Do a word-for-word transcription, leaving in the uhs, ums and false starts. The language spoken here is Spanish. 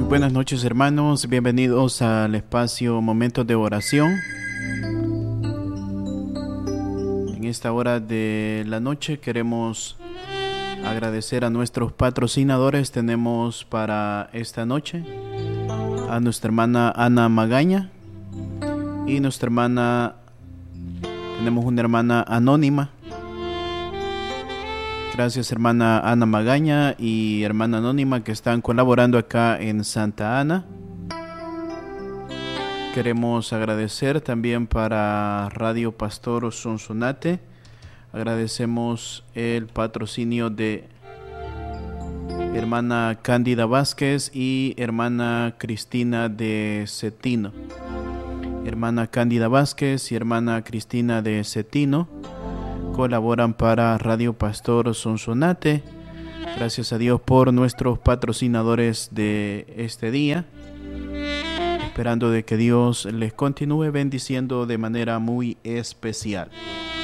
Buenas noches, hermanos, bienvenidos al espacio Momentos de Oración. En esta hora de la noche queremos agradecer a nuestros patrocinadores. Tenemos para esta noche a nuestra hermana Ana Magaña y nuestra hermana, tenemos una hermana anónima. Gracias, hermana Ana Magaña y hermana anónima, que están colaborando acá en Santa Ana. Queremos agradecer también para Radio Pastor Sonsonate. Agradecemos el patrocinio de hermana Cándida Vázquez y hermana Cristina de Cetino. Hermana Cándida Vázquez y hermana Cristina de Cetino colaboran para Radio Pastor Sonsonate. Gracias a Dios por nuestros patrocinadores de este día, esperando de que Dios les continúe bendiciendo de manera muy especial.